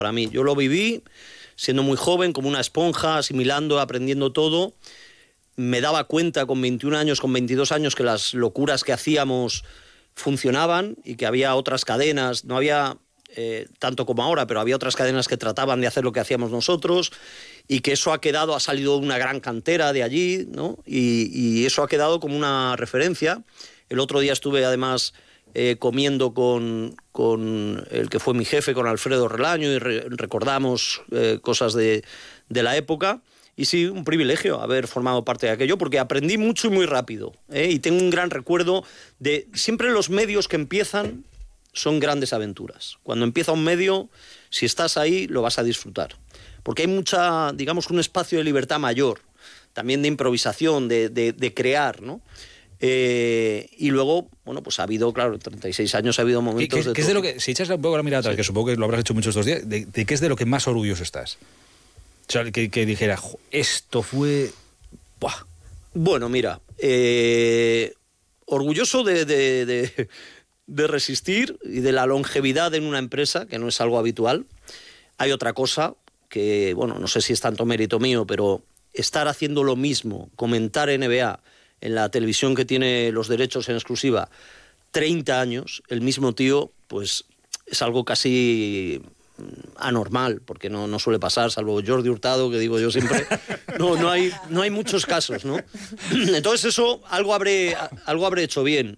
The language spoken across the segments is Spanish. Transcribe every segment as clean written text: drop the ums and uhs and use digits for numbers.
Para mí, yo lo viví siendo muy joven, como una esponja, asimilando, aprendiendo todo. Me daba cuenta con 21 años, con 22 años, que las locuras que hacíamos funcionaban y que había otras cadenas, no había tanto como ahora, pero había otras cadenas que trataban de hacer lo que hacíamos nosotros, y que eso ha salido una gran cantera de allí, ¿no? Y eso ha quedado como una referencia. El otro día estuve además comiendo con el que fue mi jefe, con Alfredo Relaño, y recordamos cosas de la época. Y sí, un privilegio haber formado parte de aquello, porque aprendí mucho y muy rápido, y tengo un gran recuerdo de... Siempre los medios que empiezan son grandes aventuras. Cuando empieza un medio, si estás ahí, lo vas a disfrutar. Porque hay mucha, digamos, un espacio de libertad mayor, también de improvisación, de crear, ¿no? Y luego, bueno, pues ha habido, claro, 36 años ha habido momentos ¿Qué es de lo que, si echas un poco la mirada atrás, que supongo que lo habrás hecho muchos estos días, de qué es de lo que más orgulloso estás? O sea, que dijera, esto fue... ¡buah! Bueno, mira, orgulloso de resistir y de la longevidad en una empresa, que no es algo habitual. Hay otra cosa que, bueno, no sé si es tanto mérito mío, pero estar haciendo lo mismo, comentar NBA en la televisión que tiene los derechos en exclusiva 30 años, el mismo tío, pues es algo casi anormal, porque no suele pasar, salvo Jordi Hurtado, que digo yo siempre, no hay muchos casos, ¿no? Entonces eso, algo habré hecho bien.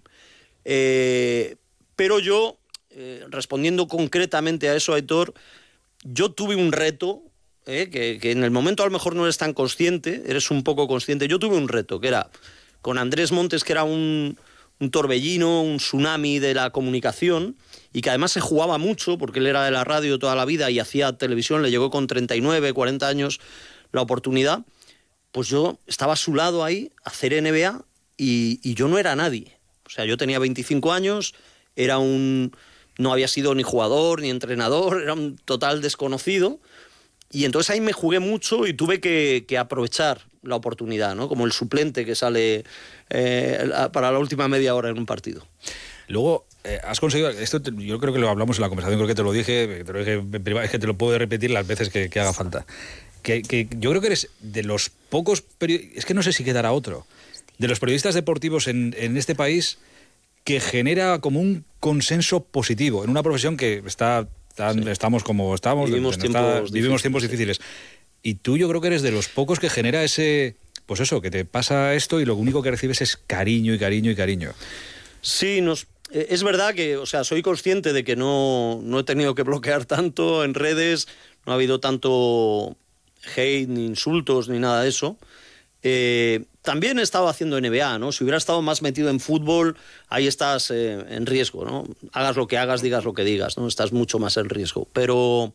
Pero yo, respondiendo concretamente a eso, Aitor, yo tuve un reto, que en el momento a lo mejor no eres tan consciente, eres un poco consciente. Yo tuve un reto, que era con Andrés Montes, que era un torbellino, un tsunami de la comunicación, y que además se jugaba mucho, porque él era de la radio toda la vida y hacía televisión, le llegó con 39, 40 años la oportunidad. Pues yo estaba a su lado ahí, a hacer NBA, y yo no era nadie. O sea, yo tenía 25 años, no había sido ni jugador ni entrenador, era un total desconocido, y entonces ahí me jugué mucho y tuve que aprovechar la oportunidad, ¿no? Como el suplente que sale para la última media hora en un partido. Luego, has conseguido, esto yo creo que lo hablamos en la conversación, creo que te lo dije en privado, es que te lo puedo repetir las veces que haga falta. Que yo creo que eres de los pocos periodistas, es que no sé si quedará otro, de los periodistas deportivos en este país que genera como un consenso positivo en una profesión que estamos como estamos, vivimos tiempos difíciles. Y tú, yo creo que eres de los pocos que genera ese, pues eso, que te pasa esto y lo único que recibes es cariño y cariño y cariño. Sí, es verdad que, o sea, soy consciente de que no he tenido que bloquear tanto en redes, no ha habido tanto hate, ni insultos, ni nada de eso. También he estado haciendo NBA, ¿no? Si hubiera estado más metido en fútbol, ahí estás en riesgo, ¿no? Hagas lo que hagas, digas lo que digas, ¿no? Estás mucho más en riesgo. Pero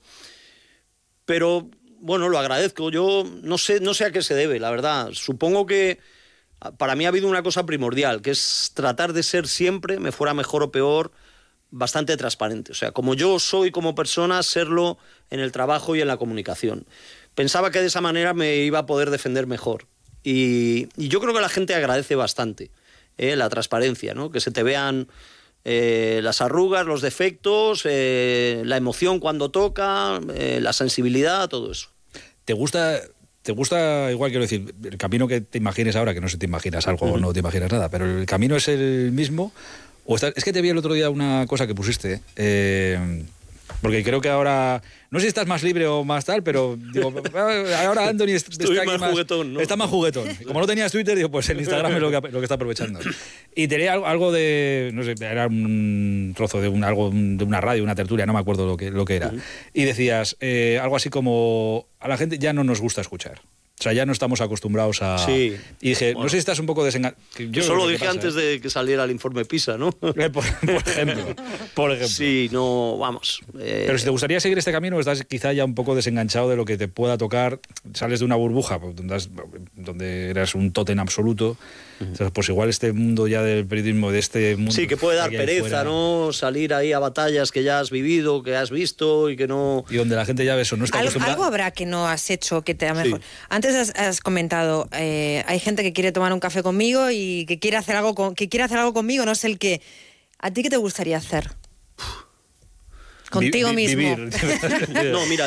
bueno, lo agradezco. Yo no sé a qué se debe, la verdad. Supongo que para mí ha habido una cosa primordial, que es tratar de ser siempre, me fuera mejor o peor, bastante transparente. O sea, como yo soy como persona, serlo en el trabajo y en la comunicación. Pensaba que de esa manera me iba a poder defender mejor. Y yo creo que la gente agradece bastante la transparencia, ¿no? Que se te vean las arrugas, los defectos, la emoción cuando toca, la sensibilidad, todo eso. ¿Te gusta, igual quiero decir, el camino que te imagines ahora, que no sé si te imaginas algo o no te imaginas nada, pero el camino es el mismo? Es que te vi el otro día una cosa que pusiste, porque creo que ahora, no sé si estás más libre o más tal, pero digo, ahora Anthony está más juguetón, ¿no? Está más juguetón. Como no tenías Twitter, digo, pues el Instagram es lo que está aprovechando. Y tenía algo de, no sé, era un trozo de una radio, una tertulia, no me acuerdo lo que era. Y decías algo así como, a la gente ya no nos gusta escuchar. O sea, ya no estamos acostumbrados a... Sí. Y dije, bueno, no sé si estás un poco desenganchado. Yo solo dije antes de que saliera el informe PISA, ¿no? Por ejemplo. Sí, no, vamos. Pero si te gustaría seguir este camino, estás quizá ya un poco desenganchado de lo que te pueda tocar. Sales de una burbuja donde eras un tótem absoluto. Entonces, pues igual este mundo ya del periodismo, de este mundo... Sí, que puede dar pereza, fuera, ¿no? Salir ahí a batallas que ya has vivido, que has visto y que no... Y donde la gente ya ve eso, no está acostumbrada. Algo habrá que no has hecho que te da mejor. Sí. Antes has comentado, hay gente que quiere tomar un café conmigo y que quiere hacer algo conmigo, no sé el qué. ¿A ti qué te gustaría hacer? Contigo mismo. Vivir. No, mira,